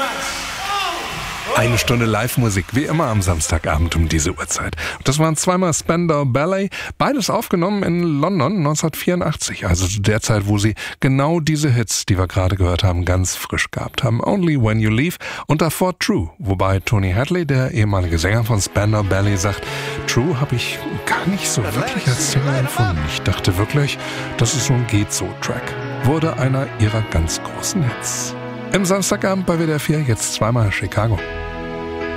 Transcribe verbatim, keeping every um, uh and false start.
Eine Stunde Live-Musik, wie immer am Samstagabend um diese Uhrzeit. Das waren zweimal Spandau Ballet, beides aufgenommen in London neunzehnhundertvierundachtzig, also zu der Zeit, wo sie genau diese Hits, die wir gerade gehört haben, ganz frisch gehabt haben. Only When You Leave und davor True, wobei Tony Hadley, der ehemalige Sänger von Spandau Ballet, sagt, True habe ich gar nicht so wirklich als Single empfunden. Ich dachte wirklich, das ist so ein Geht-So-Track. Wurde einer ihrer ganz großen Hits. Im Samstagabend bei W D R vier jetzt zweimal Chicago.